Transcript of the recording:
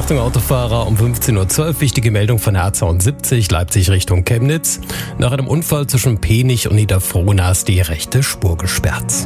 Achtung Autofahrer, um 15.12 Uhr wichtige Meldung von der A72 Leipzig Richtung Chemnitz. Nach einem Unfall zwischen Penich und Niederfrohna ist die rechte Spur gesperrt.